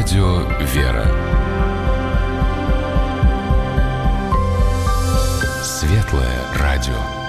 Радио «Вера». Светлое радио.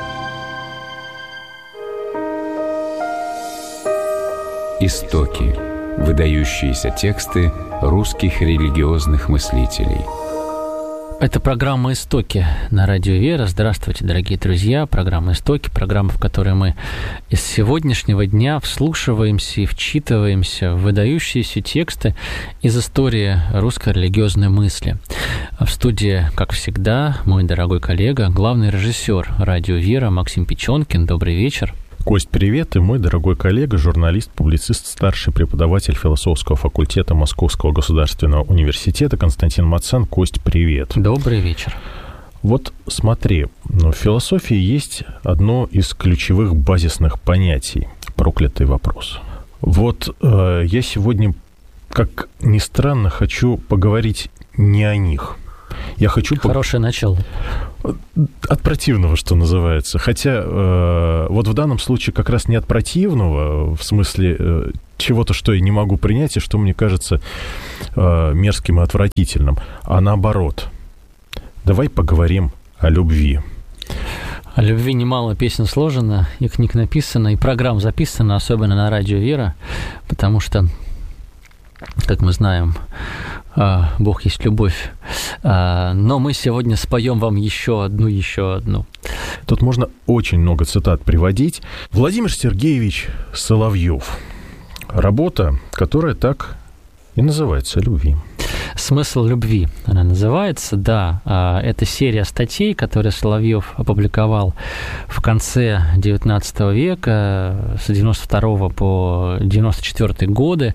Истоки. Выдающиеся тексты русских религиозных мыслителей. Это программа «Истоки» на Радио «Вера». Здравствуйте, дорогие друзья. Программа «Истоки», программа, в которой мы из сегодняшнего дня вслушиваемся и вчитываемся в выдающиеся тексты из истории русской религиозной мысли. В студии, как всегда, мой дорогой коллега, главный режиссер Радио «Вера» Максим Печенкин. Добрый вечер. Кость, привет, и мой дорогой коллега, журналист, публицист, старший преподаватель философского факультета Московского государственного университета Константин Мацан. Кость, привет. Добрый вечер. Вот смотри, в философии есть одно из ключевых базисных понятий – проклятый вопрос. Вот я сегодня, как ни странно, хочу поговорить не о них. Я хочу Хорошее начало. От противного, что называется. Хотя вот в данном случае как раз не от противного, в смысле чего-то, что я не могу принять и что мне кажется мерзким и отвратительным, а наоборот. Давай поговорим о любви. О любви немало песен сложено, и книг написано, и программ записано, особенно на Радио «Вера», потому что, как мы знаем, Бог есть любовь. Но мы сегодня споем вам еще одну. Тут можно очень много цитат приводить. Владимир Сергеевич Соловьев. Работа, которая так и называется «Любви». «Смысл любви» она называется, да. Это серия статей, которые Соловьев опубликовал в конце XIX века, с 92 по 94 годы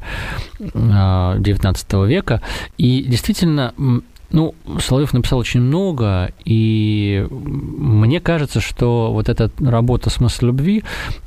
XIX века. И действительно, Соловьев написал очень много, и мне кажется, что вот эта работа «Смысл любви»,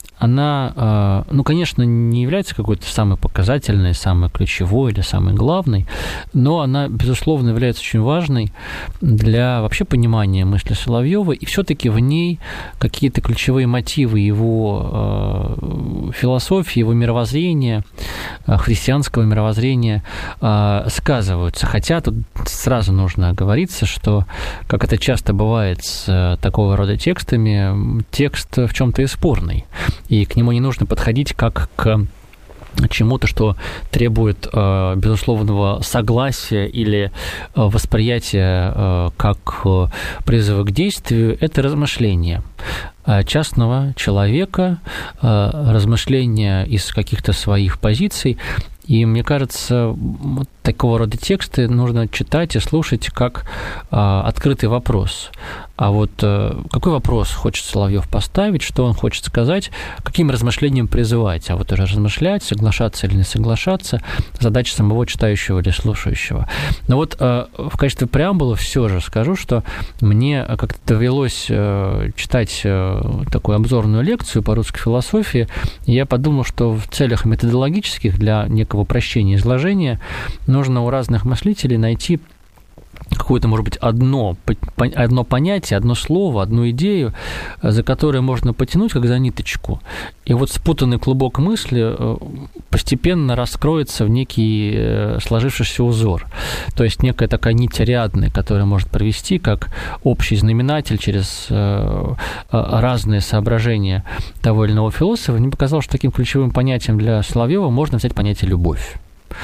она, конечно, не является какой-то самой показательной, самой ключевой или самой главной, но она, безусловно, является очень важной для вообще понимания мысли Соловьева, и все-таки в ней какие-то ключевые мотивы его философии, его мировоззрения, христианского мировоззрения сказываются. Хотя тут сразу нужно оговориться, что, как это часто бывает с такого рода текстами, текст в чем-то и спорный. И к нему не нужно подходить как к чему-то, что требует безусловного согласия или восприятия как призыва к действию. Это размышление частного человека, размышления из каких-то своих позиций. И мне кажется, вот такого рода тексты нужно читать и слушать как открытый вопрос. А вот какой вопрос хочет Соловьев поставить, что он хочет сказать, каким размышлением призывать? А вот уже размышлять, соглашаться или не соглашаться, задача самого читающего или слушающего. Но вот в качестве преамбулы все же скажу, что мне как-то довелось читать такую обзорную лекцию по русской философии, и я подумал, что в целях методологических для некого упрощения изложения нужно у разных мыслителей найти какое-то, может быть, одно понятие, одно слово, одну идею, за которое можно потянуть, как за ниточку. И вот спутанный клубок мысли постепенно раскроется в некий сложившийся узор. То есть некая такая нить Ариадны, которая может провести как общий знаменатель через разные соображения того или иного философа. Мне показалось, что таким ключевым понятием для Соловьева можно взять понятие «любовь».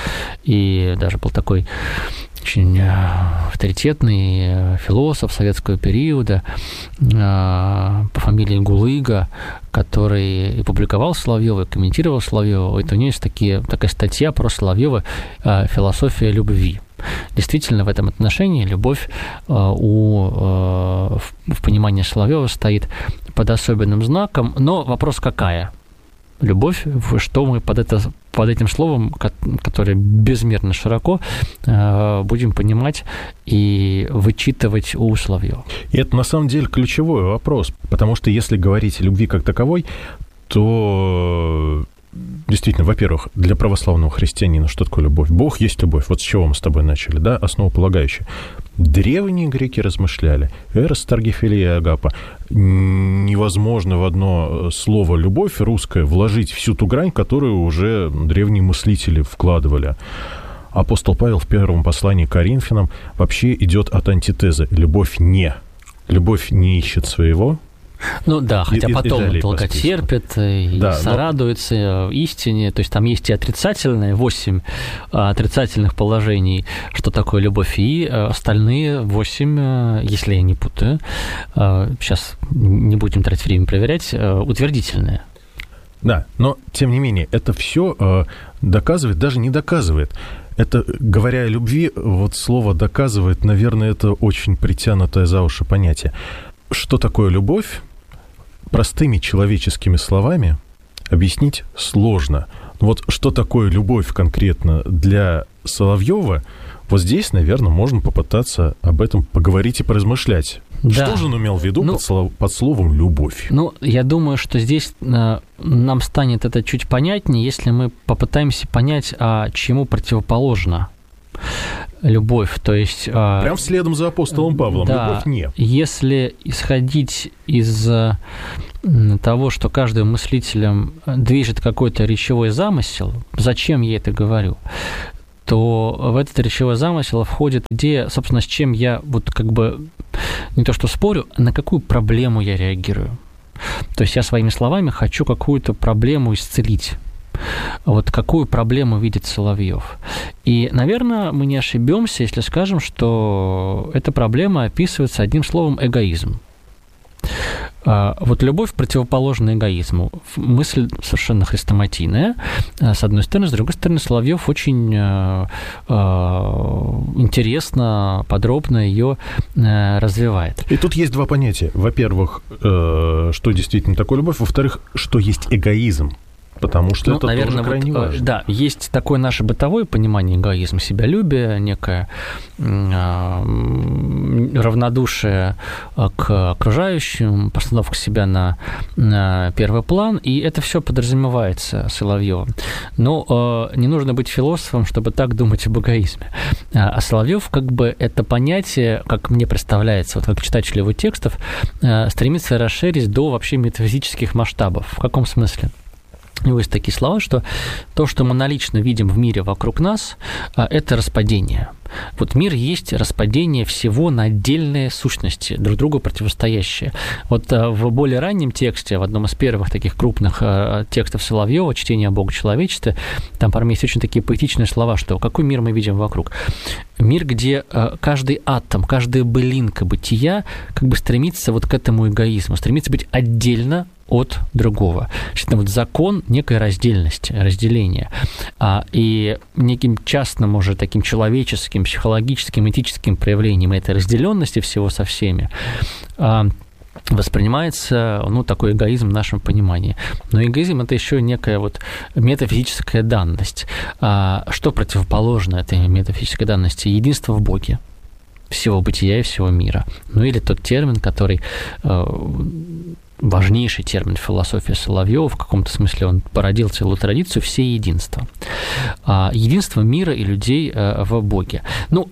И даже был такой очень авторитетный философ советского периода по фамилии Гулыга, который и публиковал Соловьева, и комментировал Соловьева. Это у него есть такая статья про Соловьева «Философия любви». Действительно, в этом отношении любовь в понимании Соловьева стоит под особенным знаком. Но вопрос какая? Любовь, что мы под этим словом, которое безмерно широко, будем понимать и вычитывать у Соловьева. И это на самом деле ключевой вопрос, потому что если говорить о любви как таковой, то действительно, во-первых, для православного христианина что такое любовь? Бог есть любовь. Вот с чего мы с тобой начали, да, основополагающее. Древние греки размышляли. Эрос, Таргифилия, Агапа. Невозможно в одно слово «любовь» русское вложить всю ту грань, которую уже древние мыслители вкладывали. апостол Павел в первом послании к Коринфянам вообще идет от антитезы. Любовь не ищет своего. Ну да, хотя потом долготерпит и сорадуется истине. То есть там есть и отрицательные, 8 отрицательных положений, что такое любовь, и остальные 8, если я не путаю, сейчас не будем тратить время проверять, утвердительные. Да, но тем не менее, это все доказывает, даже не доказывает. Это, говоря о любви, вот слово «доказывает», наверное, это очень притянутое за уши понятие. Что такое любовь? Простыми человеческими словами объяснить сложно. Вот что такое любовь конкретно для Соловьева, вот здесь, наверное, можно попытаться об этом поговорить и поразмышлять. Да. Что же он имел в виду под словом «любовь»? Ну, я думаю, что здесь нам станет это чуть понятнее, если мы попытаемся понять, чему противоположна любовь, то есть... Прям следом за апостолом Павлом, да, любовь не. Если исходить из того, что каждым мыслителем движет какой-то речевой замысел, зачем я это говорю, то в этот речевой замысел входит идея, собственно, с чем я вот как бы не то что спорю, а на какую проблему я реагирую. То есть я своими словами хочу какую-то проблему исцелить. Вот какую проблему видит Соловьев. И, наверное, мы не ошибемся, если скажем, что эта проблема описывается одним словом «эгоизм». Вот любовь противоположна эгоизму. Мысль совершенно хрестоматийная, с одной стороны. С другой стороны, Соловьев очень интересно, подробно ее развивает. И тут есть два понятия. Во-первых, что действительно такое любовь. Во-вторых, что есть эгоизм. Потому что это наверное, тоже крайне важно. Да, есть такое наше бытовое понимание эгоизма, себялюбие, некое равнодушие к окружающим, постановка себя на первый план, и это все подразумевается Соловьевым. Но не нужно быть философом, чтобы так думать об эгоизме. А Соловьев как бы это понятие, как мне представляется, вот как читатель его текстов, стремится расширить до вообще метафизических масштабов. В каком смысле? У него есть такие слова, что то, что мы налично видим в мире вокруг нас, это распадение. Вот мир есть распадение всего на отдельные сущности, друг другу противостоящие. Вот в более раннем тексте, в одном из первых таких крупных текстов Соловьева «Чтение о Бога человечестве», там порой есть очень такие поэтичные слова, что какой мир мы видим вокруг. Мир, где каждый атом, каждая былинка бытия как бы стремится вот к этому эгоизму, стремится быть отдельно от другого. Это вот закон некой раздельности, разделения. И неким частным уже таким человеческим, психологическим, этическим проявлением этой разделенности всего со всеми воспринимается, такой эгоизм в нашем понимании. Но эгоизм – это еще некая вот метафизическая данность. Что противоположно этой метафизической данности? Единство в Боге всего бытия и всего мира. Или тот термин, который важнейший термин в философии Соловьева, в каком-то смысле он породил целую традицию всеединства. Единство мира и людей в Боге.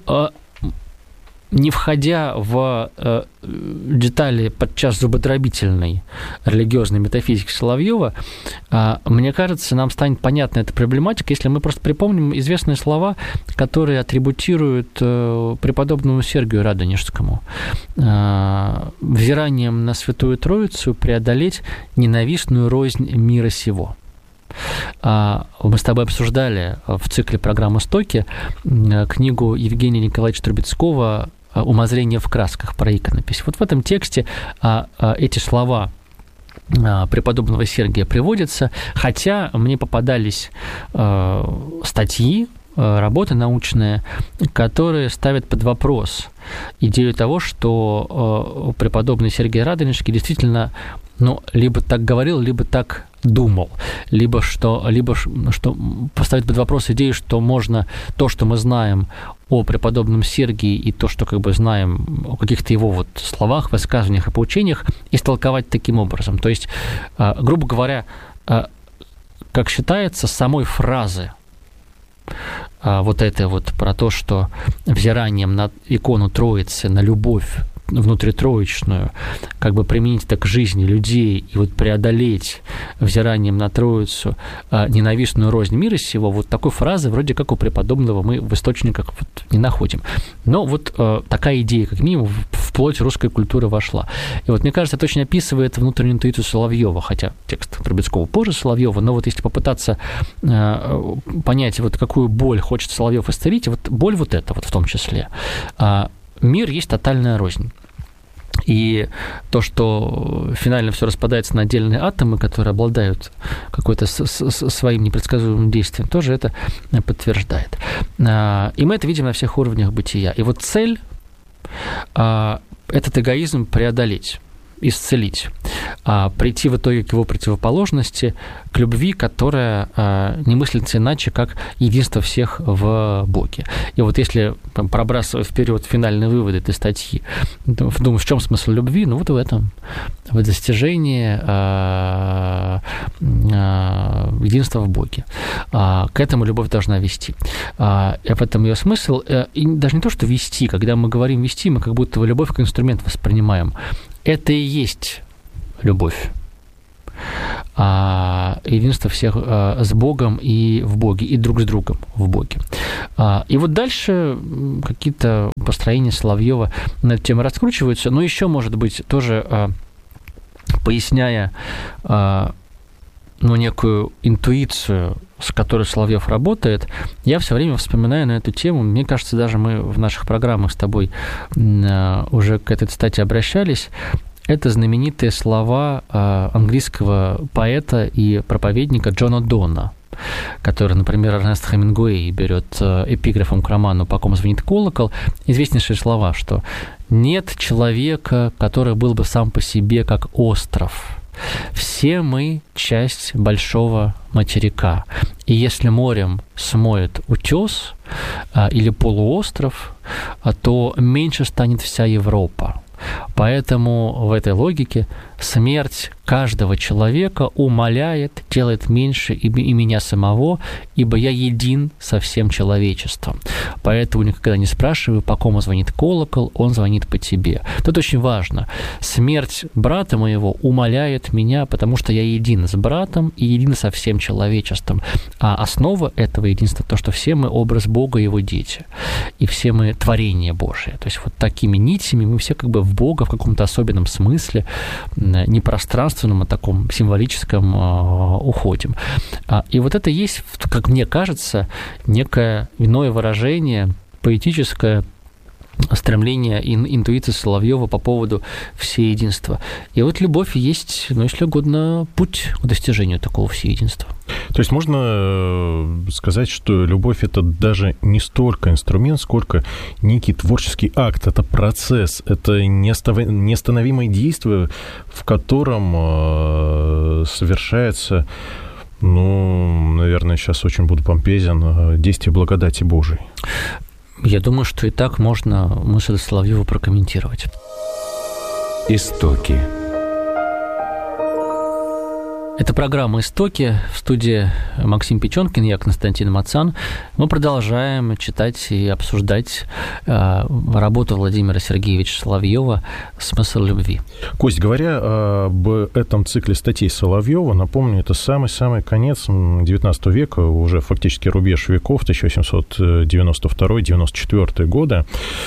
Не входя в детали подчас зубодробительной религиозной метафизики Соловьева, мне кажется, нам станет понятна эта проблематика, если мы просто припомним известные слова, которые атрибутируют преподобному Сергию Радонежскому. «Взиранием на Святую Троицу преодолеть ненавистную рознь мира сего». Мы с тобой обсуждали в цикле программы «Стоки» книгу Евгения Николаевича Трубецкого «Умозрение в красках» про иконопись. Вот в этом тексте эти слова преподобного Сергия приводятся, хотя мне попадались статьи, работы научные, которые ставят под вопрос идею того, что преподобный Сергий Радонежский действительно либо так говорил, либо так думал, либо что поставить под вопрос идею, что можно то, что мы знаем о преподобном Сергии, и то, что как бы знаем о каких-то его вот словах, высказываниях и поучениях, истолковать таким образом. То есть, грубо говоря, как считается, самой фразы вот это вот про то, что взиранием на икону Троицы, на любовь внутритроечную, как бы применить это к жизни людей и вот преодолеть взиранием на Троицу ненавистную рознь мира сего, вот такой фразы вроде как у преподобного мы в источниках вот не находим. Но вот такая идея, как минимум, в плоть русской культуры вошла. И вот мне кажется, это очень описывает внутреннюю интуицию Соловьева, хотя текст Трубецкого позже Соловьева, но вот если попытаться понять, вот какую боль хочет Соловьев исцелить, вот боль вот эта вот в том числе. Мир есть тотальная рознь. И то, что финально все распадается на отдельные атомы, которые обладают какой-то своим непредсказуемым действием, тоже это подтверждает. И мы это видим на всех уровнях бытия. И вот цель этот эгоизм преодолеть, исцелить, прийти в итоге к его противоположности, к любви, которая не мыслится иначе, как единство всех в Боге. И вот если пробрасывая вперед финальные выводы этой статьи, думаю, в чем смысл любви? Ну вот в этом, в достижении единства в Боге. К этому любовь должна вести. И в этом ее смысл. И даже не то, что вести. Когда мы говорим вести, мы как будто любовь как инструмент воспринимаем. Это и есть любовь. Единство всех с Богом и в Боге, и друг с другом в Боге. И вот дальше какие-то построения Соловьева на эту тему раскручиваются, но еще, может быть, тоже поясняя некую интуицию, с которой Соловьев работает, я все время вспоминаю на эту тему. Мне кажется, даже мы в наших программах с тобой уже к этой статье обращались. Это знаменитые слова английского поэта и проповедника Джона Донна, который, например, Эрнест Хемингуэй берет эпиграфом к роману «По ком звонит колокол», известнейшие слова, что «нет человека, который был бы сам по себе, как остров. Все мы часть большого материка. И если морем смоет утес или полуостров, то меньше станет вся Европа. Поэтому в этой логике смерть каждого человека умаляет, делает меньше и меня самого, ибо я един со всем человечеством. Поэтому никогда не спрашиваю, по кому звонит колокол, он звонит по тебе. Тут очень важно. Смерть брата моего умаляет меня, потому что я един с братом и един со всем человечеством. А основа этого единства то, что все мы образ Бога и Его дети. И все мы творение Божие. То есть вот такими нитями мы все как бы в Бога в каком-то особенном смысле, не пространственном, а таком символическом уходим. И вот это есть, как мне кажется, некое иное выражение, поэтическое стремление интуиции Соловьева по поводу всеединства. И вот любовь есть, если угодно, путь к достижению такого всеединства. То есть можно сказать, что любовь – это даже не столько инструмент, сколько некий творческий акт, это процесс, это неостановимое действие, в котором совершается, наверное, сейчас очень буду помпезен, действие благодати Божией. Я думаю, что и так можно мысль Соловьева прокомментировать. Истоки. Это программа «Истоки». В студии Максим Печенкин, я Константин Мацан. Мы продолжаем читать и обсуждать работу Владимира Сергеевича Соловьева «Смысл любви». Кость, говоря об этом цикле статей Соловьева, напомню, это самый-самый конец XIX века, уже фактически рубеж веков, 1892-94 годы.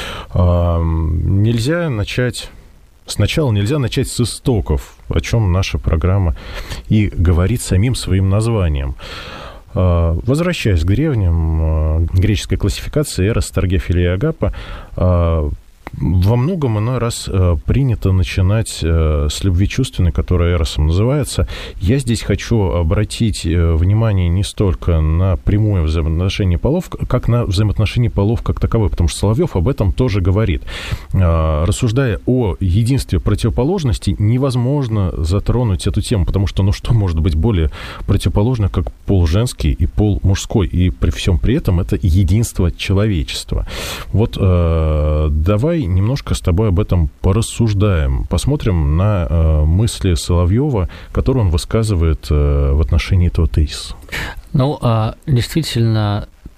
Сначала нельзя начать с истоков, о чем наша программа и говорит самим своим названием. Возвращаясь к древним, греческой классификации Эрос, Таргефилия и Агапа, во многом иной раз принято начинать с любви чувственной, которая эросом называется. Я здесь хочу обратить внимание не столько на прямое взаимоотношение полов, как на взаимоотношения полов как таковых, потому что Соловьев об этом тоже говорит. Рассуждая о единстве противоположностей, невозможно затронуть эту тему, потому что, что может быть более противоположно, как пол женский и пол мужской, и при всем при этом это единство человечества. Вот давай немножко с тобой об этом порассуждаем, посмотрим на мысли Соловьева, которые он высказывает в отношении этого тезиса. Действительно,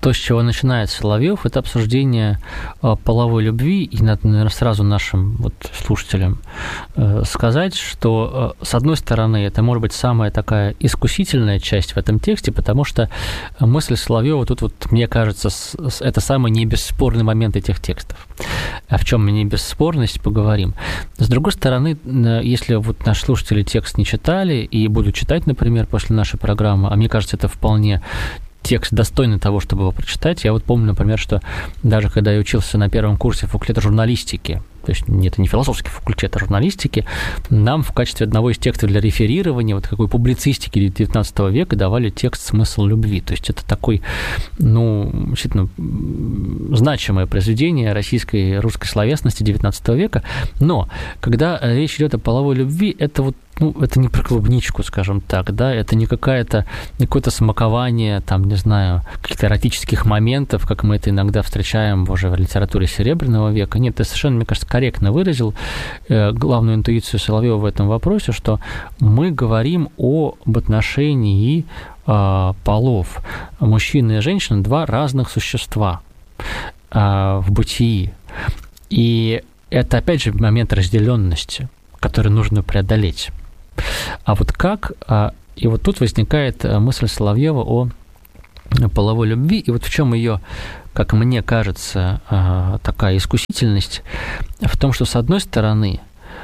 то, с чего начинает Соловьев, это обсуждение половой любви, и надо, наверное, сразу нашим вот слушателям сказать, что, с одной стороны, это может быть самая такая искусительная часть в этом тексте, потому что мысль Соловьева тут, вот, мне кажется, это самый небесспорный момент этих текстов. А в чем небесспорность, поговорим. С другой стороны, если вот наши слушатели текст не читали и будут читать, например, после нашей программы, а мне кажется, это вполне текст достойный того, чтобы его прочитать. Я вот помню, например, что даже когда я учился на первом курсе факультета журналистики, то есть это не философский факультет, а журналистики, нам в качестве одного из текстов для реферирования вот такой публицистики XIX века давали текст «Смысл любви». То есть это такой, действительно, значимое произведение русской словесности XIX века. Но когда речь идет о половой любви, это вот это не про клубничку, скажем так, да, это не какое-то смакование, там, не знаю, каких-то эротических моментов, как мы это иногда встречаем уже в литературе Серебряного века. Нет, ты совершенно, мне кажется, корректно выразил главную интуицию Соловьева в этом вопросе, что мы говорим об отношении полов. Мужчина и женщина – два разных существа в бытии. И это, опять же, момент разделенности, который нужно преодолеть. А вот как? И вот тут возникает мысль Соловьева о половой любви, и вот в чем ее, как мне кажется, такая искусительность, в том, что, с одной стороны,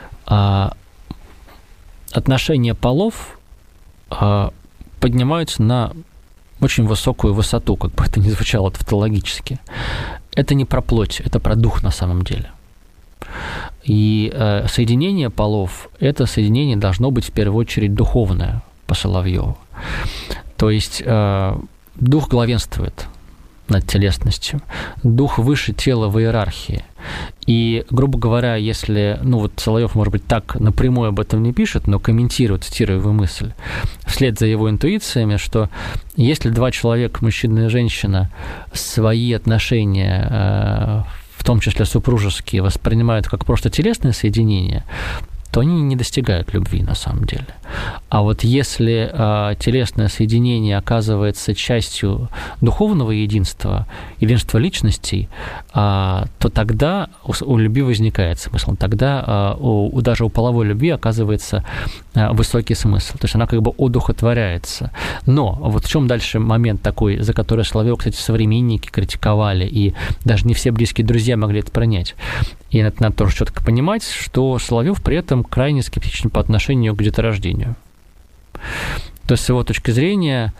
отношения полов поднимаются на очень высокую высоту, как бы это ни звучало тавтологически. Это не про плоть, это про дух на самом деле. И соединение полов, это соединение должно быть в первую очередь духовное по Соловьеву. То есть дух главенствует над телесностью, дух выше тела в иерархии. И, грубо говоря, если, Соловьев, может быть, так напрямую об этом не пишет, но комментирует, цитирую его мысль, вслед за его интуициями, что если два человека, мужчина и женщина, свои отношения, в том числе супружеские, воспринимают как просто телесное соединение, то они не достигают любви на самом деле. А вот если телесное соединение оказывается частью духовного единства личностей, то тогда у любви возникает смысл. Тогда даже у половой любви оказывается высокий смысл. То есть она как бы одухотворяется. Но вот в чем дальше момент такой, за который Соловьева, кстати, современники критиковали, и даже не все близкие друзья могли это принять. И это надо тоже четко понимать, что Соловьев при этом крайне скептичен по отношению к деторождению. То есть, с его точки зрения,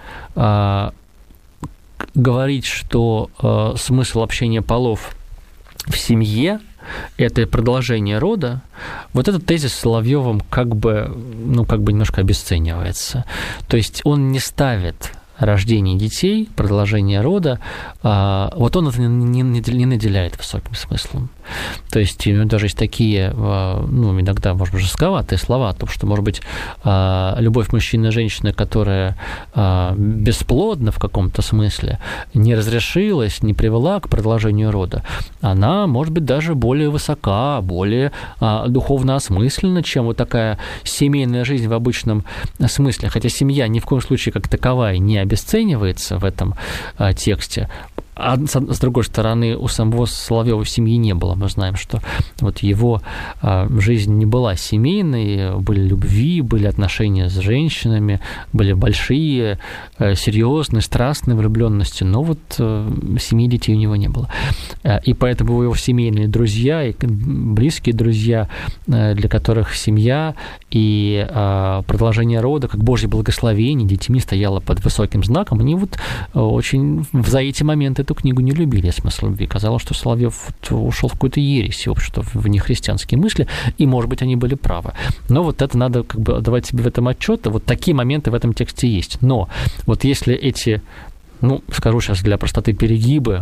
говорить, что смысл общения полов в семье – это продолжение рода, вот этот тезис Соловьевым как бы немножко обесценивается. То есть он не ставит рождение детей, продолжение рода, вот он это не наделяет высоким смыслом. То есть у него даже есть такие, иногда, может быть, жестковатые слова о том, что, может быть, любовь мужчины и женщины, которая бесплодна в каком-то смысле, не разрешилась, не привела к продолжению рода, она, может быть, даже более высока, более духовно осмысленна, чем вот такая семейная жизнь в обычном смысле. Хотя семья ни в коем случае как таковая не обесценивается в этом тексте. А с другой стороны, у самого Соловьева семьи не было. Мы знаем, что вот его жизнь не была семейной, были любви, были отношения с женщинами, были большие, серьезные, страстные влюбленности, но вот семьи, детей у него не было. И поэтому его семейные друзья и близкие друзья, для которых семья и продолжение рода, как Божье благословение, детьми стояло под высоким знаком, они вот очень за эти моменты эту книгу не любили, смысл любви. Казалось, что Соловьев ушел в какую-то ересь, в общем-то, в нехристианские мысли, и, может быть, они были правы. Но вот это надо как бы отдавать себе в этом отчет, вот такие моменты в этом тексте есть. Но вот если эти, скажу сейчас для простоты, перегибы,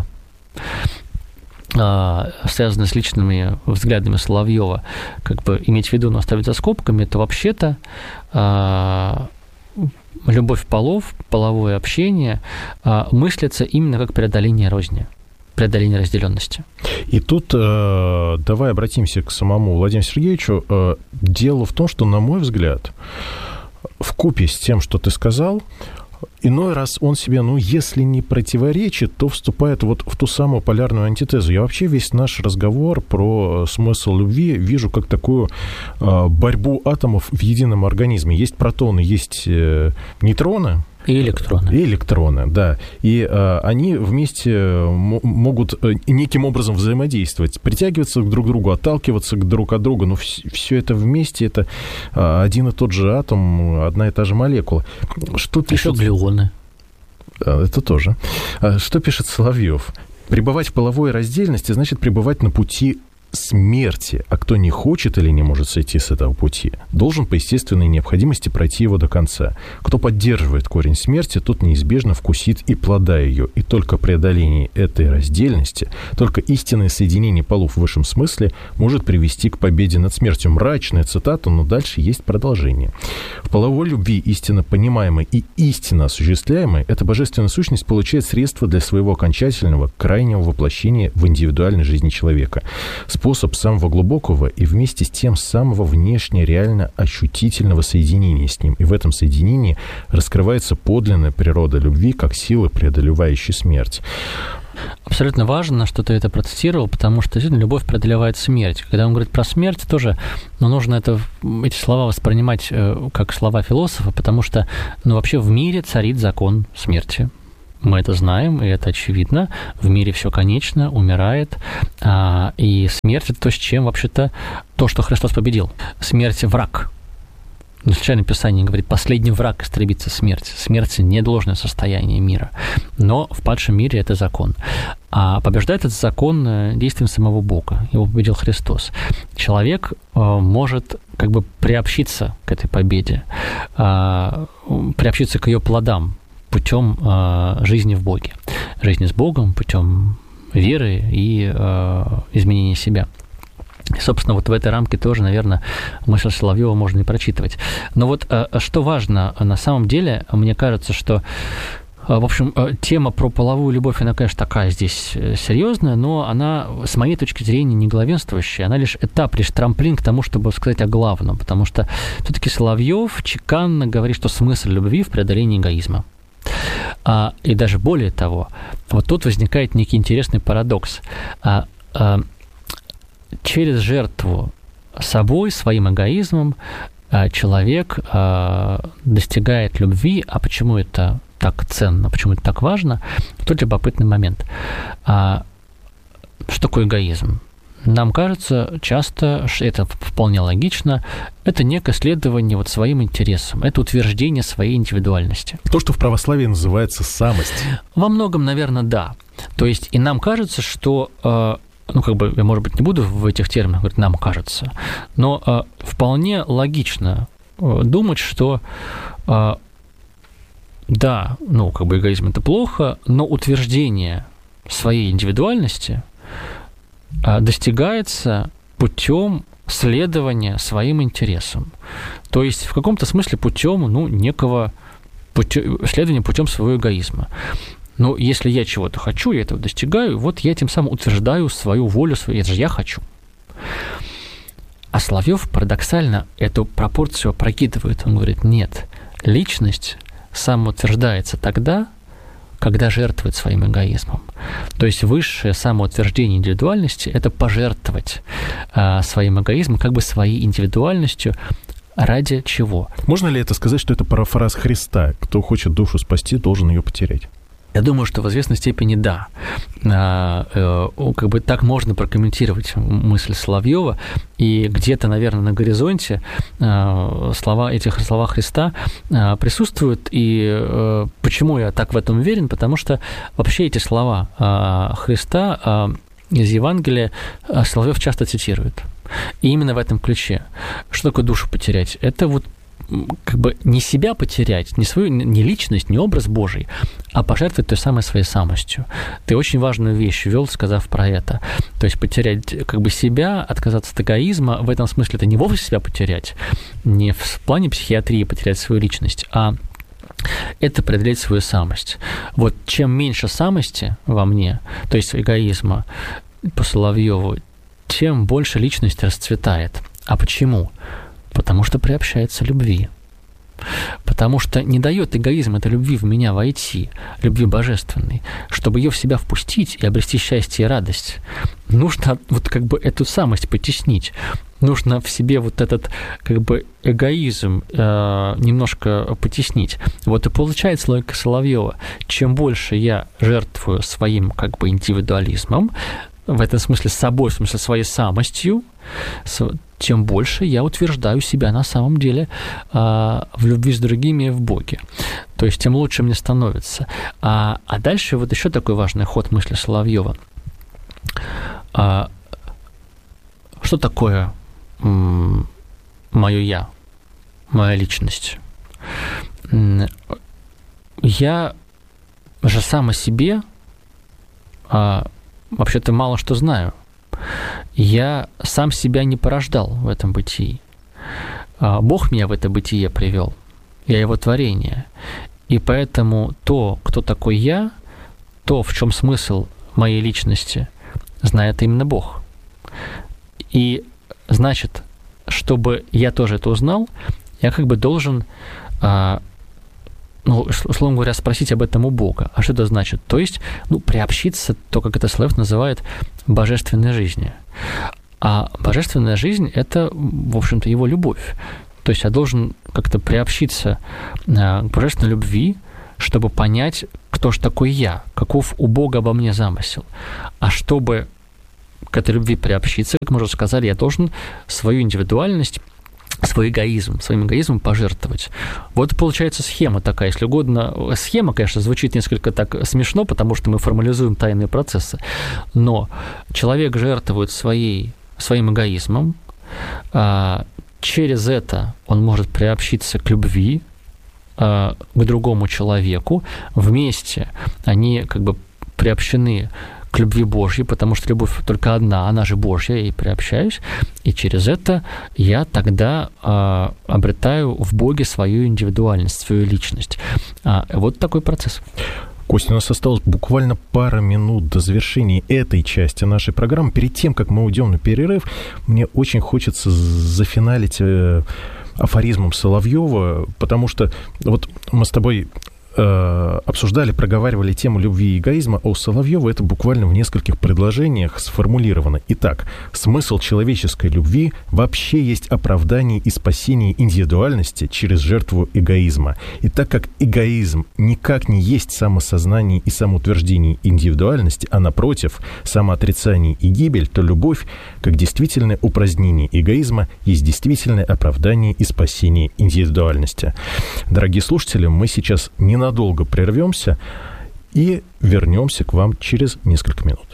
связанные с личными взглядами Соловьева, как бы иметь в виду, но оставить за скобками, то вообще-то любовь полов, половое общение мыслится именно как преодоление розни, преодоление разделенности. И тут давай обратимся к самому Владимиру Сергеевичу. Дело в том, что, на мой взгляд, вкупе с тем, что ты сказал, Иной раз он себе, если не противоречит, то вступает вот в ту самую полярную антитезу. Я вообще весь наш разговор про смысл любви вижу как такую борьбу атомов в едином организме. Есть протоны, есть нейтроны. И электроны. И электроны, да. И они вместе могут неким образом взаимодействовать, притягиваться друг к другу, отталкиваться друг от друга. Но все это вместе, это один и тот же атом, одна и та же молекула. Что пишет... Еще глюоны. Это тоже. Что пишет Соловьев? Пребывать в половой раздельности значит пребывать на пути смерти, а кто не хочет или не может сойти с этого пути, должен по естественной необходимости пройти его до конца. Кто поддерживает корень смерти, тот неизбежно вкусит и плода ее, и только преодоление этой раздельности, только истинное соединение полов в высшем смысле может привести к победе над смертью. Мрачная цитата, но дальше есть продолжение. В половой любви истинно понимаемой и истинно осуществляемой эта божественная сущность получает средства для своего окончательного, крайнего воплощения в индивидуальной жизни человека. Способ самого глубокого и вместе с тем самого внешне реально ощутительного соединения с ним. И в этом соединении раскрывается подлинная природа любви как силы, преодолевающей смерть. Абсолютно важно, что ты это процитировал, потому что действительно любовь преодолевает смерть. Когда он говорит про смерть, тоже нужно эти слова воспринимать как слова философа, потому что вообще в мире царит закон смерти. Мы это знаем, и это очевидно. В мире все конечно, умирает. И смерть – это то, с чем, вообще-то, то, что Христос победил. Смерть – враг. Не случайно Писание говорит, последний враг истребится смерть. Смерть – недложное состояние мира. Но в падшем мире это закон. А побеждает этот закон действием самого Бога. Его победил Христос. Человек может приобщиться к этой победе, приобщиться к ее плодам, путем жизни в Боге, жизни с Богом, путем веры и изменения себя. И, собственно, вот в этой рамке тоже, наверное, мысль Соловьева можно и прочитывать. Но вот что важно, на самом деле, мне кажется, что, в общем, тема про половую любовь, она, конечно, такая здесь серьезная, но она, с моей точки зрения, не главенствующая, она лишь этап, лишь трамплин к тому, чтобы сказать о главном, потому что все-таки Соловьев чеканно говорит, что смысл любви в преодолении эгоизма. И даже более того, вот тут возникает некий интересный парадокс. Через жертву собой, своим эгоизмом, человек достигает любви. А почему это так ценно, почему это так важно? Тут любопытный момент. Что такое эгоизм? Нам кажется часто, что это вполне логично, это некое следование своим интересам, это утверждение своей индивидуальности. То, что в православии называется самость. Во многом, наверное, да. То есть и нам кажется, что, я, может быть, не буду в этих терминах говорить «нам кажется», но вполне логично думать, что да, эгоизм – это плохо, но утверждение своей индивидуальности достигается путем следования своим интересам. То есть в каком-то смысле путем следования путем своего эгоизма. Но если я чего-то хочу, я этого достигаю, вот я тем самым утверждаю свою волю, это же я хочу. А Соловьев парадоксально эту пропорцию опрокидывает. Он говорит, нет, личность самоутверждается тогда, когда жертвует своим эгоизмом. То есть высшее самоутверждение индивидуальности – это пожертвовать своим эгоизмом, своей индивидуальностью. Ради чего? Можно ли это сказать, что это парафраз Христа? Кто хочет душу спасти, должен ее потерять? Я думаю, что в известной степени да. Так можно прокомментировать мысль Соловьева, и где-то, наверное, на горизонте слова Христа присутствуют. И почему я так в этом уверен? Потому что вообще эти слова Христа из Евангелия Соловьев часто цитирует. И именно в этом ключе. Что такое душу потерять? Это не себя потерять, не свою, не личность, не образ Божий, а пожертвовать той самой своей самостью. Ты очень важную вещь ввел, сказав про это. То есть потерять себя, отказаться от эгоизма, в этом смысле это не вовсе себя потерять, не в плане психиатрии потерять свою личность, а это преодолеть свою самость. Вот чем меньше самости во мне, то есть эгоизма по Соловьеву, тем больше личность расцветает. А почему? Потому что приобщается любви. Потому что не дает эгоизм этой любви в меня войти, любви божественной. Чтобы ее в себя впустить и обрести счастье и радость, нужно вот как бы эту самость потеснить. Нужно в себе вот этот как бы эгоизм немножко потеснить. Вот и получается логика Соловьева. Чем больше я жертвую своим как бы индивидуализмом, в этом смысле собой, в смысле своей самостью, тем больше я утверждаю себя на самом деле в любви с другими и в Боге. То есть тем лучше мне становится. А дальше вот еще такой важный ход мысли Соловьева. Что такое мое «я», моя личность? Я же сам о себе вообще-то мало что знаю. Я сам себя не порождал в этом бытии. Бог меня в это бытие привел. Я его творение. И поэтому то, кто такой я, то, в чем смысл моей личности, знает именно Бог. И значит, чтобы я тоже это узнал, я как бы должен, условно говоря, спросить об этом у Бога. А что это значит? То есть, приобщиться, то, как это Соловьев называет, божественной жизни. А божественная жизнь – это, в общем-то, его любовь. То есть я должен как-то приобщиться к божественной любви, чтобы понять, кто же такой я, каков у Бога обо мне замысел. А чтобы к этой любви приобщиться, как мы уже сказали, я должен свою индивидуальность, свой эгоизм, своим эгоизмом пожертвовать. Вот получается схема такая, если угодно. Схема, конечно, звучит несколько так смешно, потому что мы формализуем тайные процессы, но человек жертвует своим эгоизмом, через это он может приобщиться к любви, к другому человеку, вместе они как бы приобщены к любви Божьей, потому что любовь только одна, она же Божья, я ей приобщаюсь, и через это я тогда обретаю в Боге свою индивидуальность, свою личность. Вот такой процесс. Костя, у нас осталось буквально пара минут до завершения этой части нашей программы. Перед тем, как мы уйдем на перерыв, мне очень хочется зафиналить афоризмом Соловьева, потому что вот мы с тобой обсуждали, проговаривали тему любви и эгоизма, а у Соловьева это буквально в нескольких предложениях сформулировано. Итак, смысл человеческой любви вообще есть оправдание и спасение индивидуальности через жертву эгоизма. И так как эгоизм никак не есть самосознание и самоутверждение индивидуальности, а напротив, самоотрицание и гибель, то любовь, как действительное упразднение эгоизма, есть действительное оправдание и спасение индивидуальности. Дорогие слушатели, мы сейчас ненадолго прервемся и вернемся к вам через несколько минут.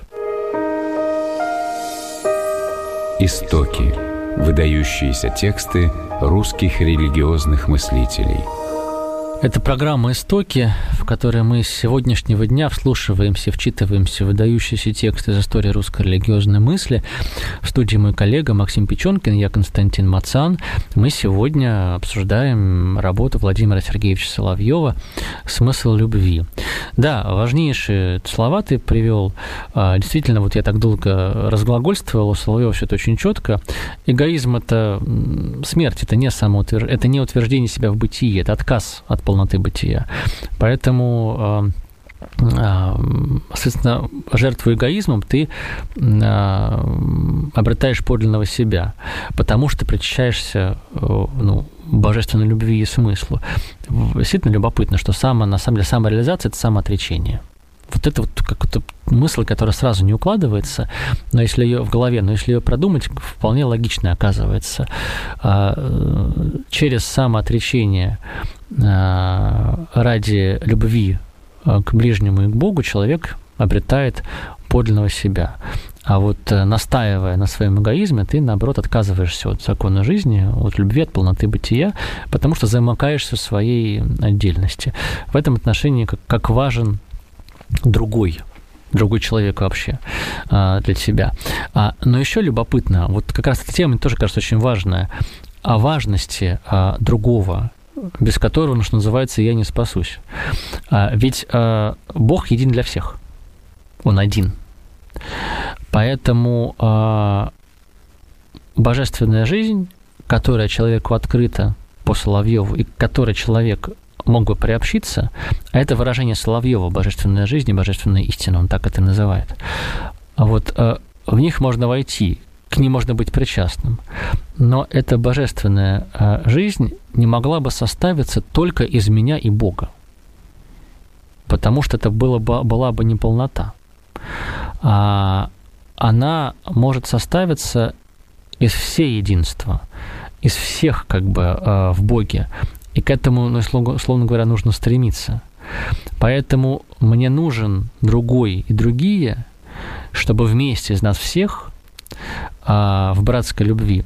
Истоки. Выдающиеся тексты русских религиозных мыслителей. Это программа «Истоки», в которой мы с сегодняшнего дня вслушиваемся, вчитываемся в выдающиеся тексты из истории русской религиозной мысли. В студии мой коллега Максим Печенкин, я Константин Мацан. Мы сегодня обсуждаем работу Владимира Сергеевича Соловьева «Смысл любви». Да, важнейшие слова ты привел. Действительно, вот я так долго разглагольствовал, у Соловьева все это очень четко. Эгоизм – это смерть, это не это не утверждение себя в бытии, это отказ от полноты бытия. Поэтому, соответственно, жертву эгоизмом ты обретаешь подлинного себя, потому что причащаешься божественной любви и смыслу. Действительно любопытно, что на самом деле самореализация – это самоотречение. Вот это вот какая-то мысль, которая сразу не укладывается, но если ее в голове, но если ее продумать, вполне логично оказывается. Через самоотречение ради любви к ближнему и к Богу человек обретает подлинного себя. А вот настаивая на своем эгоизме, ты, наоборот, отказываешься от закона жизни, от любви, от полноты бытия, потому что замыкаешься в своей отдельности. В этом отношении как важен другой человек вообще для тебя. Но еще любопытно, вот как раз эта тема мне тоже кажется очень важная, о важности другого, без которого, что называется, я не спасусь. Ведь Бог един для всех. Он один. Поэтому божественная жизнь, которая человеку открыта по Соловьеву, и к которой человек мог бы приобщиться, а это выражение Соловьева «божественная жизнь» и «божественная истина», он так это называет. А вот в них можно войти, к ним можно быть причастным. Но эта божественная жизнь не могла бы составиться только из меня и Бога, потому что это была бы неполнота. Она может составиться из всеединства, из всех как бы в Боге. И к этому, условно говоря, нужно стремиться. Поэтому мне нужен другой и другие, чтобы вместе из нас всех в братской любви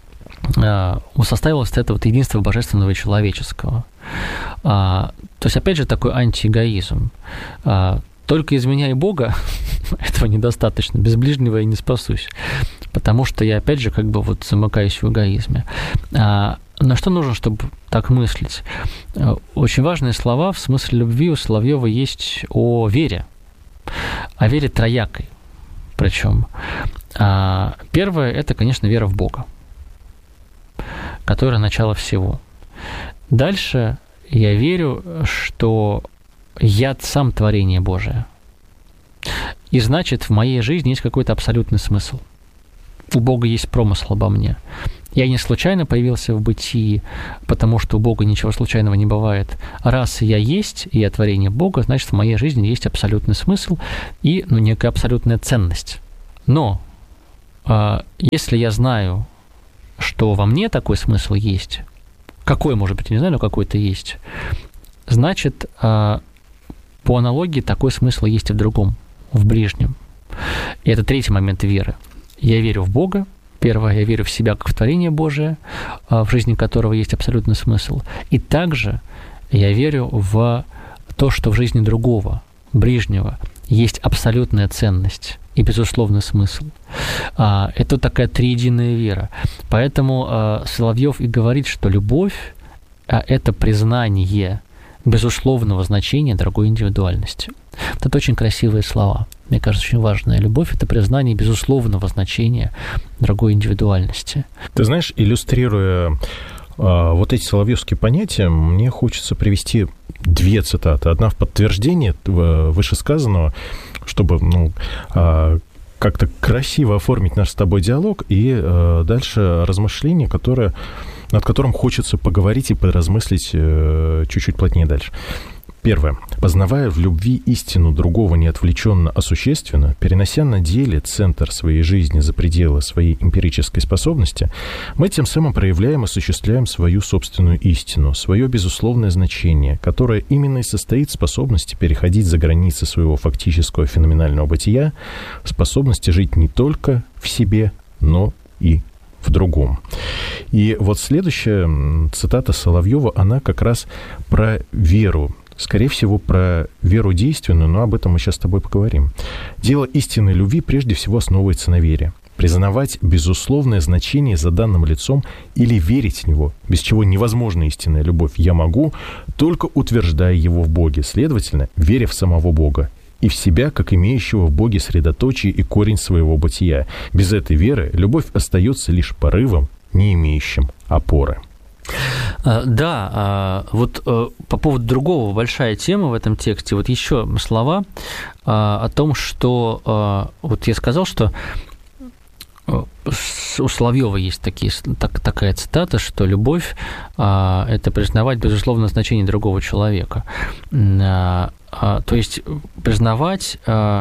составилось это вот единство божественного и человеческого. То есть, опять же, такой антиэгоизм. Только из меня и Бога этого недостаточно. Без ближнего я не спасусь. Потому что я, опять же, как бы вот замыкаюсь в эгоизме. Но что нужно, чтобы так мыслить? Очень важные слова в смысле любви у Соловьева есть о вере. О вере троякой. Причем первое – это, конечно, вера в Бога, которая начало всего. Дальше я верю, что я сам творение Божие. И значит, в моей жизни есть какой-то абсолютный смысл. У Бога есть промысл обо мне. Я не случайно появился в бытии, потому что у Бога ничего случайного не бывает. Раз я есть, и я творение Бога, значит, в моей жизни есть абсолютный смысл и некая абсолютная ценность. Но если я знаю, что во мне такой смысл есть, какой, может быть, я не знаю, но какой-то есть, значит, по аналогии такой смысл есть и в другом, в ближнем. И это третий момент веры. Я верю в Бога. Первое, я верю в себя как в творение Божие, в жизни которого есть абсолютный смысл. И также я верю в то, что в жизни другого, ближнего, есть абсолютная ценность и безусловный смысл. Это такая триединая вера. Поэтому Соловьев и говорит, что любовь – это признание безусловного значения другой индивидуальности. Вот это очень красивые слова. Мне кажется, очень важная любовь – это признание безусловного значения другой индивидуальности. Ты знаешь, иллюстрируя вот эти соловьевские понятия, мне хочется привести две цитаты. Одна в подтверждение вышесказанного, чтобы как-то красиво оформить наш с тобой диалог, и дальше размышление, над которым хочется поговорить и поразмыслить чуть-чуть плотнее дальше. Первое. Познавая в любви истину другого неотвлеченно, а существенно, перенося на деле центр своей жизни за пределы своей эмпирической способности, мы тем самым проявляем и осуществляем свою собственную истину, свое безусловное значение, которое именно и состоит в способности переходить за границы своего фактического феноменального бытия, в способности жить не только в себе, но и в другом. И вот следующая цитата Соловьева, она как раз про веру. Скорее всего, про веру действенную, но об этом мы сейчас с тобой поговорим. Дело истинной любви прежде всего основывается на вере. Признавать безусловное значение за данным лицом или верить в него, без чего невозможна истинная любовь, я могу, только утверждая его в Боге, следовательно, веря в самого Бога и в себя, как имеющего в Боге средоточие и корень своего бытия. Без этой веры любовь остается лишь порывом, не имеющим опоры. Да, вот по поводу другого большая тема в этом тексте. Вот еще слова о том, что вот я сказал, что у Соловьева есть такая цитата, что любовь – это признавать безусловное значение другого человека. То есть признавать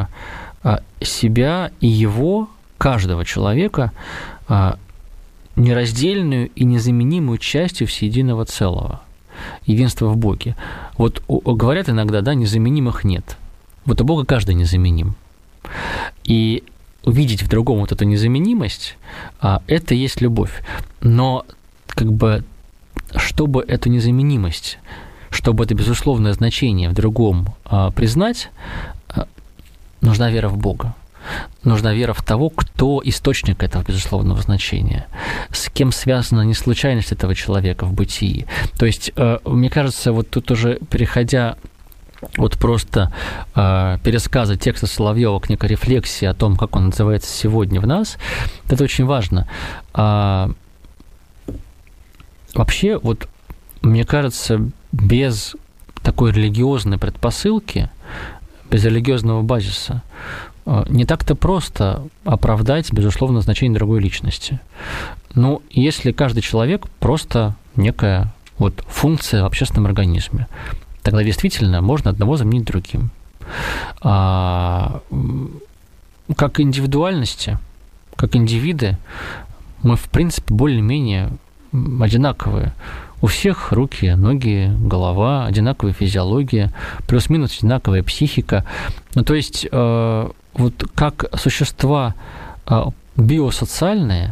себя и его, каждого человека, нераздельную и незаменимую частью всеединого целого, единства в Боге. Вот говорят иногда, да, незаменимых нет. Вот у Бога каждый незаменим. И увидеть в другом вот эту незаменимость, это и есть любовь. Но как бы, чтобы эту незаменимость, чтобы это безусловное значение в другом признать, нужна вера в Бога. Нужна вера в того, кто источник этого безусловного значения, с кем связана неслучайность этого человека в бытии. То есть, мне кажется, вот тут уже переходя от просто пересказа текста Соловьева к некой рефлексии о том, как он называется сегодня в нас, это очень важно. Вообще, вот мне кажется, без такой религиозной предпосылки, без религиозного базиса, не так-то просто оправдать, безусловно, значение другой личности. Ну, если каждый человек просто некая вот функция в общественном организме, тогда действительно можно одного заменить другим. Как индивидуальности, как индивиды, мы, в принципе, более-менее одинаковые. У всех руки, ноги, голова, одинаковая физиология, плюс-минус одинаковая психика. Ну, то есть, вот как существа биосоциальные,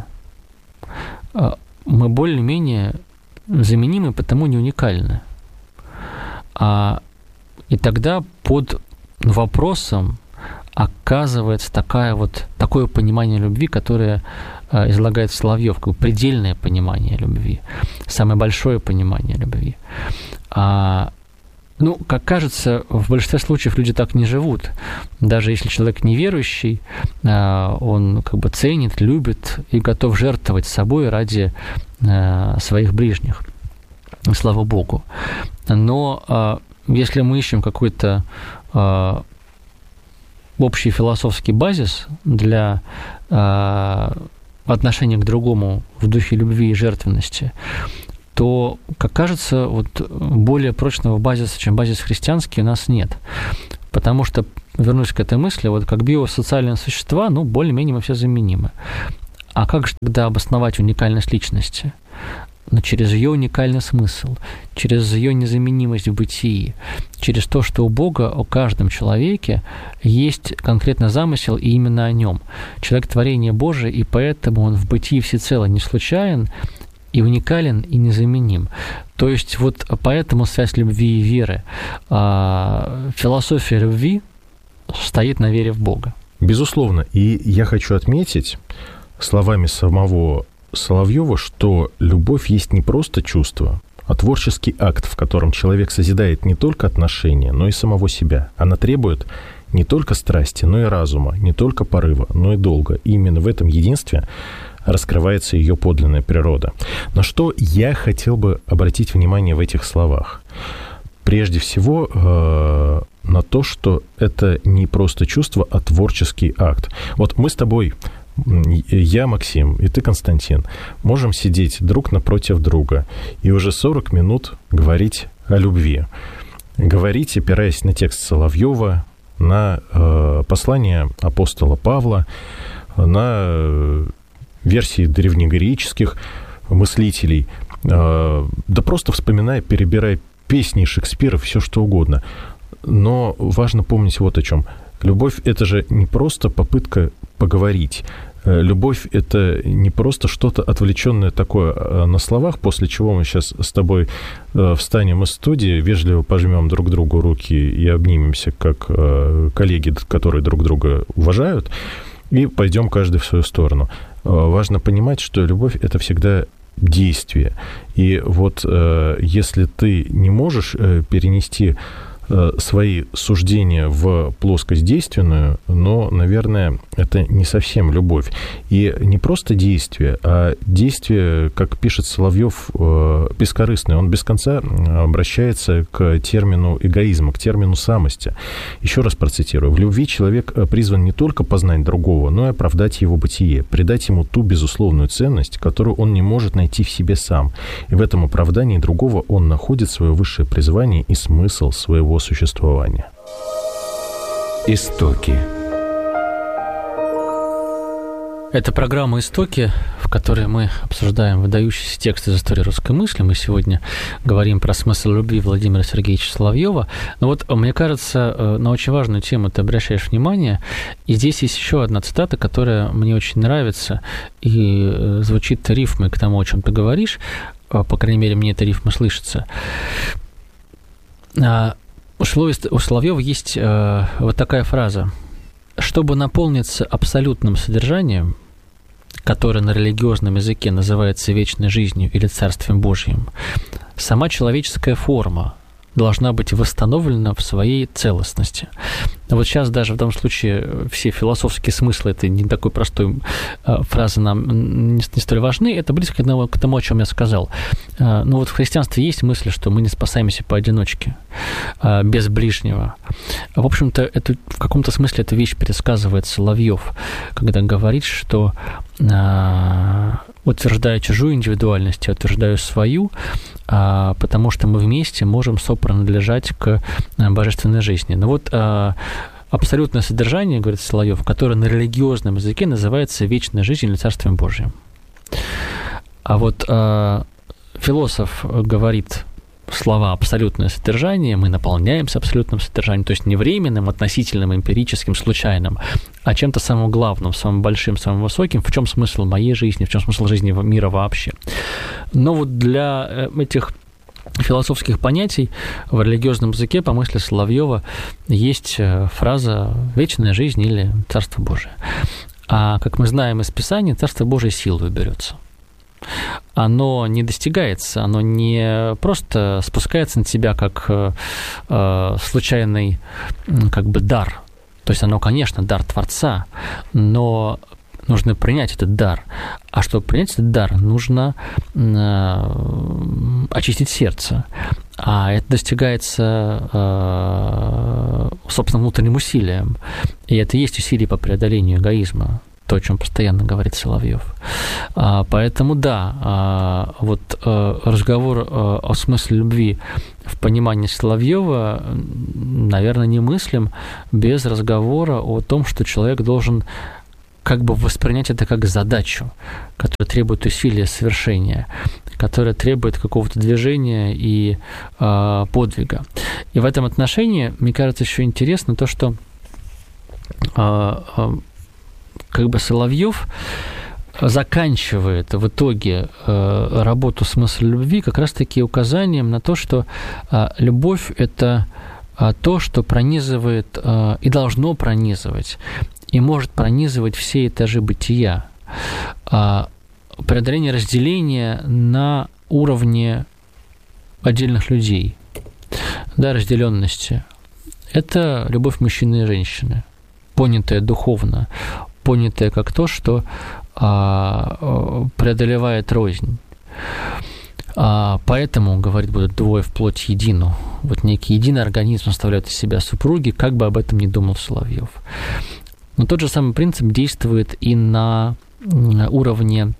мы более-менее заменимы, потому не уникальны. И тогда под вопросом оказывается такое понимание любви, которое излагает Соловьев, как бы предельное понимание любви, самое большое понимание любви. Как кажется, в большинстве случаев люди так не живут. Даже если человек неверующий, он как бы ценит, любит и готов жертвовать собой ради своих ближних. Слава Богу. Но если мы ищем какой-то общий философский базис для отношения к другому в духе любви и жертвенности, то, как кажется, вот более прочного базиса, чем базис христианский, у нас нет. Потому что, вернусь к этой мысли, вот как биосоциальные существа, более-менее мы все заменимы. А как же тогда обосновать уникальность личности? Через ее уникальный смысл, через ее незаменимость в бытии, через то, что у Бога, о каждом человеке есть конкретный замысел, и именно о нем. Человек – творение Божие, и поэтому он в бытии всецело не случайен, и уникален, и незаменим. То есть вот поэтому связь любви и веры. Философия любви стоит на вере в Бога. Безусловно. И я хочу отметить словами самого Соловьева, что любовь есть не просто чувство, а творческий акт, в котором человек созидает не только отношения, но и самого себя. Она требует не только страсти, но и разума, не только порыва, но и долга. И именно в этом единстве раскрывается ее подлинная природа. На что я хотел бы обратить внимание в этих словах? Прежде всего, на то, что это не просто чувство, а творческий акт. Вот мы с тобой, я, Максим, и ты, Константин, можем сидеть друг напротив друга и уже 40 минут говорить о любви. Говорить, опираясь на текст Соловьева, на послание апостола Павла, на версии древнегреческих мыслителей, да просто вспоминая, перебирая песни Шекспира, все что угодно. Но важно помнить вот о чем. Любовь – это же не просто попытка поговорить. Любовь – это не просто что-то отвлеченное такое на словах, после чего мы сейчас с тобой встанем из студии, вежливо пожмем друг другу руки и обнимемся, как коллеги, которые друг друга уважают, и пойдем каждый в свою сторону. Важно понимать, что любовь – это всегда действие. И вот если ты не можешь перенести свои суждения в плоскость действенную, но, наверное, это не совсем любовь. И не просто действие, а действие, как пишет Соловьев, бескорыстное. Он без конца обращается к термину эгоизма, к термину самости. Еще раз процитирую. В любви человек призван не только познать другого, но и оправдать его бытие, придать ему ту безусловную ценность, которую он не может найти в себе сам. И в этом оправдании другого он находит свое высшее призвание и смысл своего существования. Истоки. Это программа «Истоки», в которой мы обсуждаем выдающиеся тексты из истории русской мысли. Мы сегодня говорим про смысл любви Владимира Сергеевича Соловьева. Но вот, мне кажется, на очень важную тему ты обращаешь внимание. И здесь есть еще одна цитата, которая мне очень нравится и звучит рифмой к тому, о чем ты говоришь. По крайней мере, мне эта рифма слышится. У Соловьева есть вот такая фраза. Чтобы наполниться абсолютным содержанием, которое на религиозном языке называется вечной жизнью или Царствием Божьим, сама человеческая форма должна быть восстановлена в своей целостности. Вот сейчас даже в данном случае все философские смыслы этой не такой простой фразы нам не столь важны. Это близко к тому, о чем я сказал. Но вот в христианстве есть мысль, что мы не спасаемся поодиночке, без ближнего. В общем-то, в каком-то смысле эта вещь пересказывает Соловьев, когда говорит, что утверждая чужую индивидуальность, я утверждаю свою, потому что мы вместе можем сопринадлежать к божественной жизни. Но вот абсолютное содержание, говорит Соловьев, которое на религиозном языке называется вечная жизнь или Царствием Божьим. А вот философ говорит слова «абсолютное содержание», мы наполняемся абсолютным содержанием, то есть не временным, относительным, эмпирическим, случайным, а чем-то самым главным, самым большим, самым высоким, в чем смысл моей жизни, в чем смысл жизни мира вообще. Но вот для этих философских понятий в религиозном языке, по мысли Соловьева, есть фраза «вечная жизнь» или «Царство Божие». А, как мы знаем из Писания, Царство Божие силою берется. Оно не достигается, оно не просто спускается на тебя как случайный как бы дар. То есть оно, конечно, дар Творца, но нужно принять этот дар. А чтобы принять этот дар, нужно очистить сердце. А это достигается собственным внутренним усилием. И это и есть усилие по преодолению эгоизма. То, о чем постоянно говорит Соловьев. Поэтому да, вот разговор о смысле любви в понимании Соловьева, наверное, немыслим без разговора о том, что человек должен как бы воспринять это как задачу, которая требует усилия совершения, которая требует какого-то движения и подвига. И в этом отношении, мне кажется, еще интересно то, что как бы Соловьев заканчивает в итоге работу «Смысл любви» как раз-таки указанием на то, что любовь – это то, что пронизывает и должно пронизывать, и может пронизывать все этажи бытия. Преодоление разделения на уровне отдельных людей, да, разделенности. Это любовь мужчины и женщины, понятая духовно, понятое как то, что преодолевает рознь. Поэтому, говорит, будут двое в плоть едину. Вот некий единый организм составляют из себя супруги, как бы об этом ни думал Соловьев. Но тот же самый принцип действует и на уровне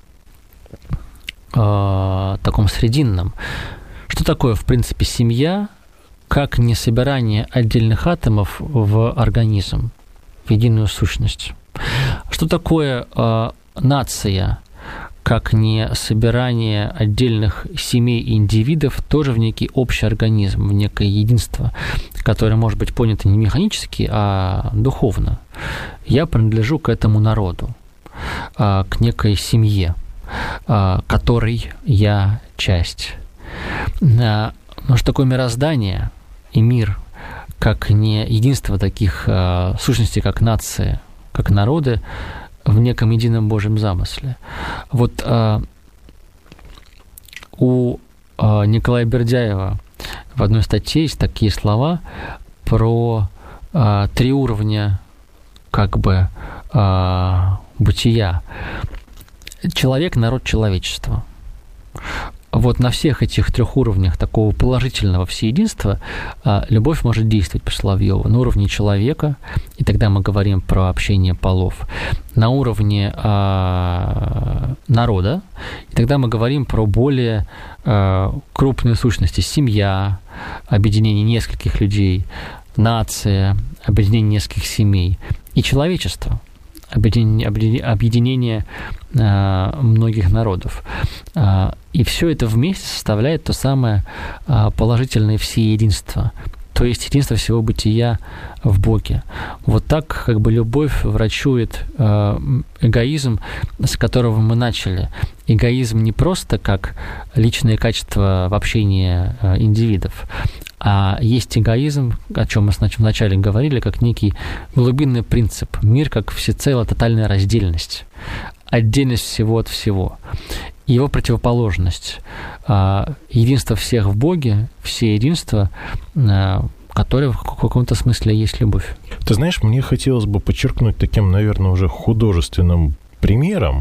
таком срединном. Что такое, в принципе, семья, как не собирание отдельных атомов в организм, в единую сущность? Что такое нация, как не собирание отдельных семей и индивидов тоже в некий общий организм, в некое единство, которое может быть понято не механически, а духовно? Я принадлежу к этому народу, к некой семье, которой я часть. Но что такое мироздание и мир, как не единство таких сущностей, как нация, как народы, в неком едином Божьем замысле. Вот у Николая Бердяева в одной статье есть такие слова про 3 уровня как бы бытия. Человек, народ, человечество. Вот на всех этих 3 уровнях такого положительного всеединства любовь может действовать по Соловьеву. На уровне человека, и тогда мы говорим про общение полов. На уровне народа, и тогда мы говорим про более крупные сущности. Семья, объединение нескольких людей, нация, объединение нескольких семей. И человечество, объединение многих народов. И все это вместе составляет то самое положительное всеединство, то есть единство всего бытия в Боге. Вот так как бы любовь врачует эгоизм, с которого мы начали. Эгоизм не просто как личное качество в общении индивидов, а есть эгоизм, о чем мы вначале говорили, как некий глубинный принцип. Мир как всецело тотальная раздельность, отдельность всего от всего. его противоположность. Единство всех в Боге, все единство, которое в каком-то смысле есть любовь. Ты знаешь, мне хотелось бы подчеркнуть таким, наверное, уже художественным примером,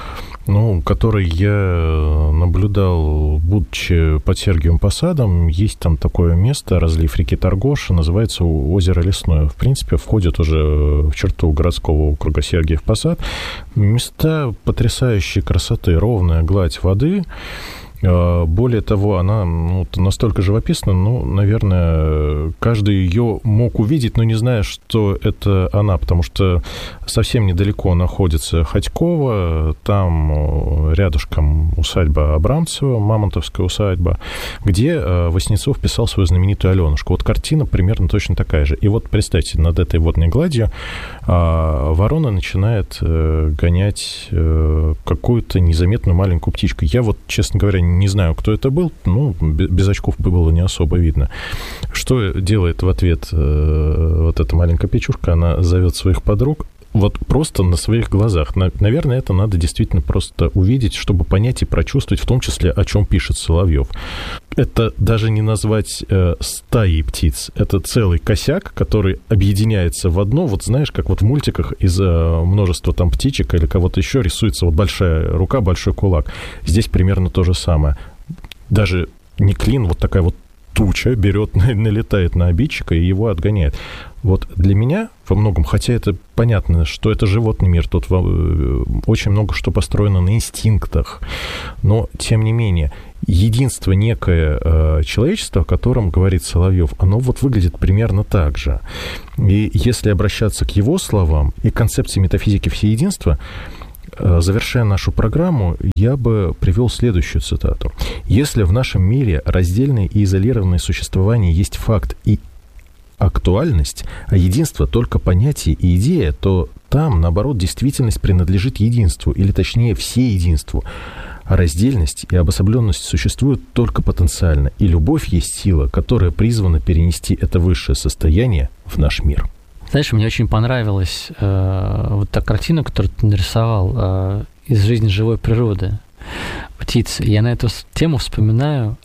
который я наблюдал, будучи под Сергиевым Посадом. Есть там такое место, разлив реки Торгоша, называется озеро Лесное. В принципе, входит уже в черту городского округа Сергиев Посад. Места потрясающей красоты, ровная гладь воды. Более того, она настолько живописна, наверное, каждый ее мог увидеть, но не зная, что это она, потому что совсем недалеко находится Ходьково, там рядышком усадьба Абрамцева, Мамонтовская усадьба, где Васнецов писал свою знаменитую «Аленушку». Вот картина примерно точно такая же. И вот представьте, над этой водной гладью ворона начинает гонять какую-то незаметную маленькую птичку. Я вот, честно говоря, не знаю, кто это был, без очков было не особо видно. Что делает в ответ вот эта маленькая печушка? Она зовет своих подруг, вот просто на своих глазах. Наверное, это надо действительно просто увидеть, чтобы понять и прочувствовать, в том числе, о чем пишет Соловьев. Это даже не назвать стаей птиц. Это целый косяк, который объединяется в одно. Вот знаешь, как вот в мультиках из множества там птичек или кого-то еще рисуется вот большая рука, большой кулак. Здесь примерно то же самое. Даже не клин, вот такая вот туча берет, налетает на обидчика и его отгоняет. Вот для меня во многом, хотя это понятно, что это животный мир, тут очень много что построено на инстинктах, но, тем не менее, единство некое человечество, о котором говорит Соловьев, оно вот выглядит примерно так же. И если обращаться к его словам и концепции метафизики всеединства, завершая нашу программу, я бы привел следующую цитату. «Если в нашем мире раздельное и изолированное существование есть факт и актуальность, а единство только понятие и идея, то там, наоборот, действительность принадлежит единству, или точнее всеединству. А раздельность и обособленность существуют только потенциально, и любовь есть сила, которая призвана перенести это высшее состояние в наш мир». Знаешь, мне очень понравилась вот та картина, которую ты нарисовал из жизни живой природы, птиц. Я на эту тему вспоминаю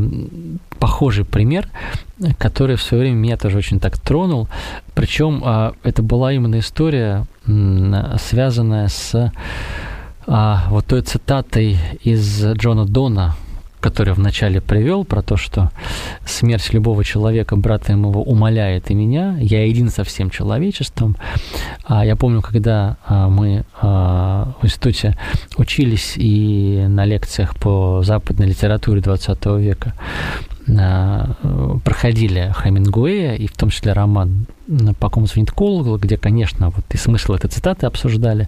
похожий пример, который в свое время меня тоже очень так тронул. Причем это была именно история, связанная с вот той цитатой из Джона Дона, который я вначале привел, про то, что смерть любого человека, брата моего, умаляет и меня, я един со всем человечеством. Я помню, когда мы в институте учились и на лекциях по западной литературе XX века проходили Хемингуэя, и в том числе роман «По ком звонит колокол», где, конечно, вот и смысл этой цитаты обсуждали.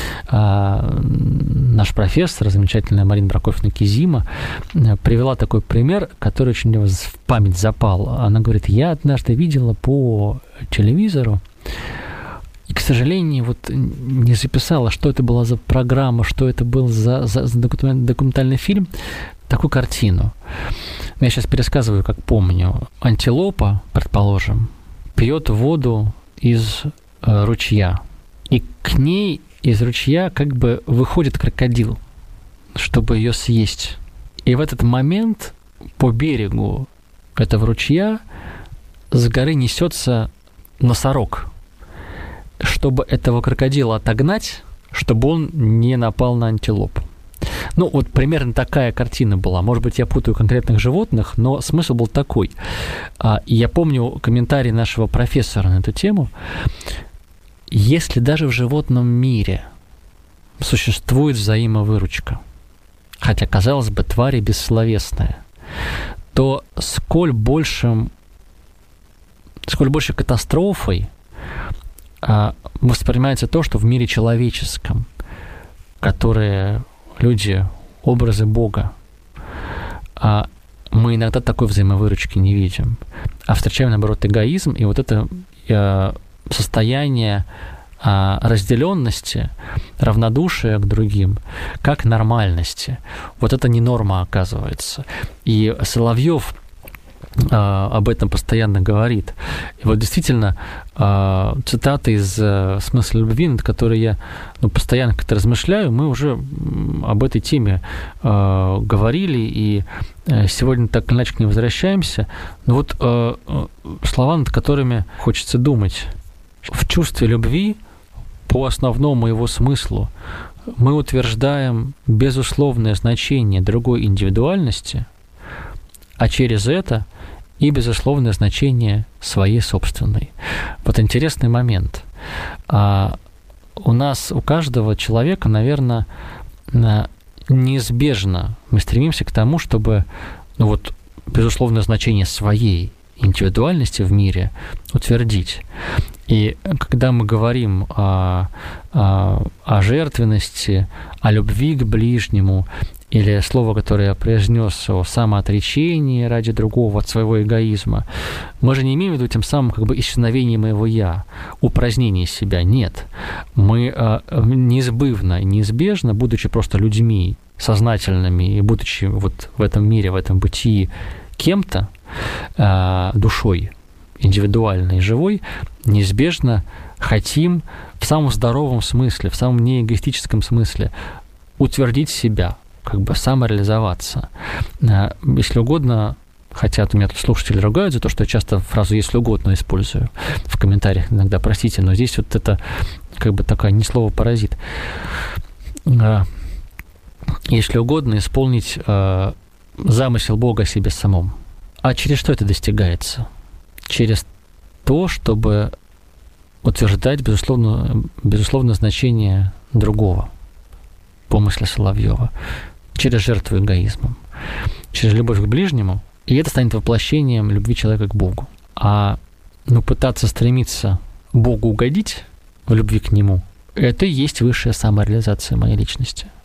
Наш профессор, замечательная Марина Прокофьевна-Кизима, привела такой пример, который очень мне в память запал. Она говорит: я однажды видела по телевизору, и, к сожалению, вот не записала, что это была за программа, что это был за документальный фильм, такую картину. Я сейчас пересказываю, как помню. Антилопа, предположим, пьет воду из ручья, и к ней из ручья как бы выходит крокодил, чтобы ее съесть. И в этот момент по берегу этого ручья с горы несется носорог, чтобы этого крокодила отогнать, чтобы он не напал на антилопу. Вот примерно такая картина была. Может быть, я путаю конкретных животных, но смысл был такой. И я помню комментарий нашего профессора на эту тему. Если даже в животном мире существует взаимовыручка, хотя, казалось бы, тварь бессловесная, то сколь большей катастрофой воспринимается то, что в мире человеческом, которое люди, образы Бога, мы иногда такой взаимовыручки не видим, а встречаем, наоборот, эгоизм и вот это состояние разделенности, равнодушия к другим, как нормальности. Вот это не норма, оказывается. И Соловьев об этом постоянно говорит. И вот действительно, цитаты из «Смысла любви», над которой я постоянно как-то размышляю, мы уже об этой теме говорили, и сегодня так или иначе к ней возвращаемся. Но вот слова, над которыми хочется думать. В чувстве любви по основному его смыслу мы утверждаем безусловное значение другой индивидуальности, а через это и безусловное значение своей собственной. Вот интересный момент. У нас, у каждого человека, наверное, неизбежно мы стремимся к тому, чтобы безусловное значение своей индивидуальности в мире утвердить. И когда мы говорим о жертвенности, о любви к ближнему, или слово, которое я произнес о самоотречении ради другого, от своего эгоизма, мы же не имеем в виду тем самым исчезновение моего «я», упразднение себя. Нет. Мы неизбывно и неизбежно, будучи просто людьми сознательными и будучи в этом мире, в этом бытии кем-то, душой индивидуальной, живой, неизбежно хотим в самом здоровом смысле, в самом неэгоистическом смысле утвердить себя, самореализоваться. Если угодно, хотя у меня тут слушатели ругают за то, что я часто фразу «если угодно» использую в комментариях иногда, простите, но здесь это такое не слово «паразит». Если угодно, исполнить замысел Бога о себе самом. А через что это достигается? Через то, чтобы утверждать безусловно значение другого, по мысли Соловьева, через жертву эгоизмом, через любовь к ближнему, и это станет воплощением любви человека к Богу. А пытаться стремиться Богу угодить в любви к Нему, это и есть высшая самореализация моей личности.